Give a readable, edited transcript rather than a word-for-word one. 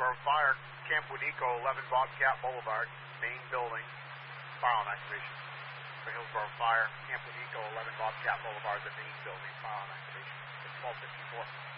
Hillsborough Fire, Camp Wanico, 11 Bobcat Boulevard, main building, fire on activation. For Hillsborough Fire, Camp Wanico, 11 Bobcat Boulevard, the main building, fire on activation. It's 1254.